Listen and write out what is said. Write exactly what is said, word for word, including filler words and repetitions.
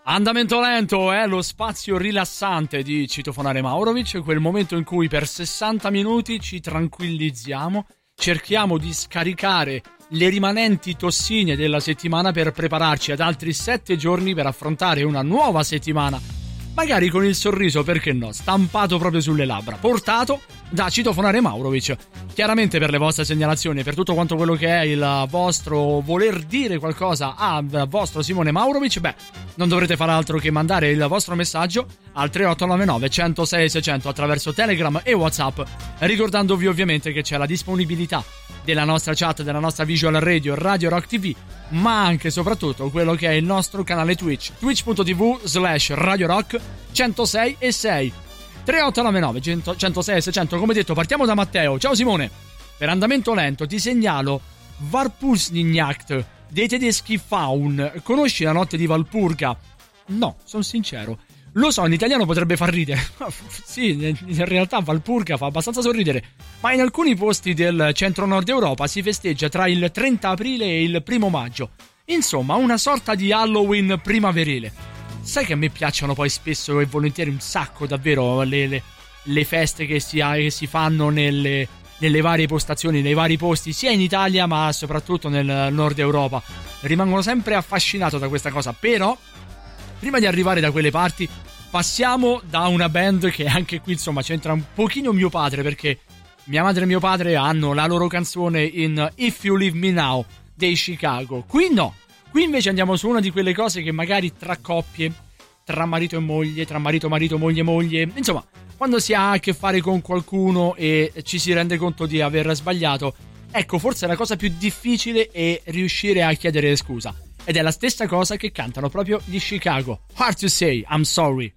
Andamento lento è lo spazio rilassante di Citofonare Maurovic, quel momento in cui per sessanta minuti ci tranquillizziamo, cerchiamo di scaricare le rimanenti tossine della settimana per prepararci ad altri sette giorni per affrontare una nuova settimana, magari con il sorriso, perché no, stampato proprio sulle labbra, portato da Citofonare Maurovic. Chiaramente per le vostre segnalazioni, per tutto quanto quello che è il vostro voler dire qualcosa al vostro Simone Maurovic, beh, non dovrete fare altro che mandare il vostro messaggio al tre otto nove nove, uno zero sei, sei zero zero attraverso Telegram e WhatsApp, ricordandovi ovviamente che c'è la disponibilità della nostra chat, della nostra visual radio, Radio Rock T V, ma anche e soprattutto quello che è il nostro canale Twitch, twitch.tv slash Radio Rock centosei e sei. tre otto nove nove, uno zero sei, sei zero zero. Come detto, partiamo da Matteo. Ciao Simone, per andamento lento ti segnalo Warpusniakt dei tedeschi Faun. Conosci La notte di Valpurga? No, sono sincero. Lo so, in italiano potrebbe far ridere. Sì, in realtà Valpurga fa abbastanza sorridere. Ma in alcuni posti del centro-nord Europa si festeggia tra il trenta aprile e il primo maggio. Insomma, una sorta di Halloween primaverile. Sai che a me piacciono poi spesso e volentieri un sacco davvero le, le, le feste che si, che si fanno nelle, nelle varie postazioni, nei vari posti, sia in Italia ma soprattutto nel nord Europa. Rimangono sempre affascinato da questa cosa, però prima di arrivare da quelle parti passiamo da una band che anche qui insomma c'entra un pochino mio padre, perché mia madre e mio padre hanno la loro canzone in If You Leave Me Now dei Chicago. Qui no, qui invece andiamo su una di quelle cose che magari tra coppie, tra marito e moglie, tra marito marito, moglie moglie, insomma quando si ha a che fare con qualcuno e ci si rende conto di aver sbagliato, ecco, forse la cosa più difficile è riuscire a chiedere scusa. Ed è la stessa cosa che cantano proprio gli Chicago. Hard to say, I'm sorry.